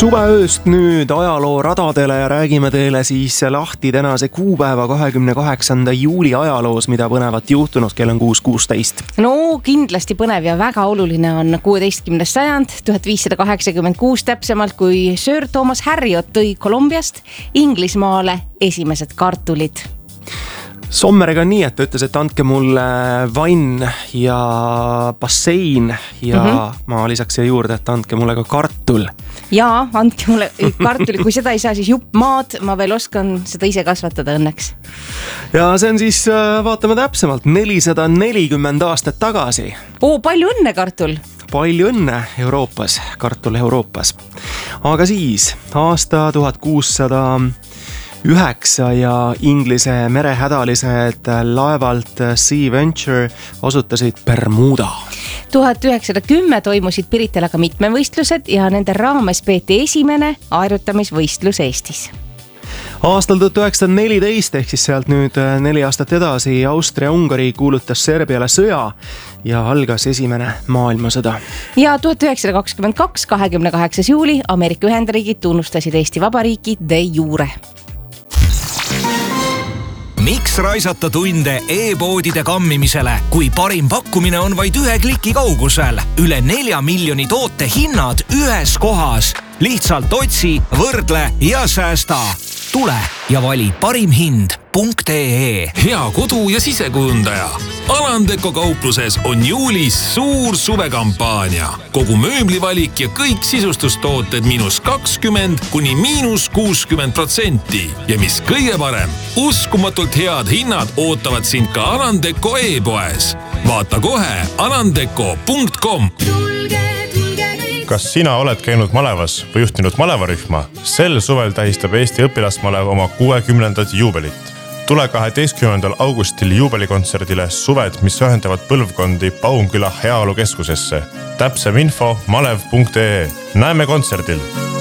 Suveööst nüüd ajaloo radadele ja räägime teile siis lahti tänase kuupäeva 28. juuli ajaloos, mida põnevat juhtunud, kell on 6:16. No kindlasti põnev ja väga oluline on 16. sajand, 1586 täpsemalt, kui Sir Thomas Harriot tõi Kolumbiast Inglismaale esimesed kartulid. Sommeriga on nii, et ta ütles, et andke mulle vann ja bassein ja ma lisaks siia juurde, et andke mulle ka kartul. Jaa, andke mulle kartuli, kui seda ei saa, siis jupp maad, ma veel oskan seda ise kasvatada õnneks. Ja see on siis, vaatame täpsemalt, 440 aastat tagasi. Palju õnne, kartul! Palju õnne Euroopas, kartul Euroopas. Aga siis, aasta 1609 ja Inglise merehädalised laevalt Sea Venture asutasid Bermuda. 1910 toimusid Pirital aga mitmevõistlused ja nende raames peeti esimene aerutamisvõistlus Eestis. Aastal 1914 ehk siis sealt nüüd 4 aastat edasi Austria-Ungari kuulutas Serbiale sõja ja algas esimene maailmasõda. Ja 1922, 28. juuli Ameerika Ühendriigid tunnustasid Eesti Vabariiki de jure. Miks raisata tunde e-poodide kammimisele, kui parim pakkumine on vaid 1 kliki kaugusel? Üle 4 miljoni toote hinnad ühes kohas. Lihtsalt otsi, võrdle ja säästa. Tule ja vali parimhind.ee. Hea kodu- ja sisekujundaja. Alandeko kaupluses on juulis suur suvekampaania. Kogu mööblivalik ja kõik sisustustooted -20 kuni -60%. Ja mis kõige parem, uskumatult head hinnad ootavad sind ka Alandeko e-poes. Vaata kohe alandeko.com. Kas sina oled käinud malevas või juhtinud malevarühma? Sel suvel tähistab Eesti õpilasmalev oma 60. juubelit. Tule 12. augustil juubelikontserdile Suved, mis ühendavad põlvkondi Paunküla heaolukeskusesse. Täpsem info malev.ee. Näeme kontserdil!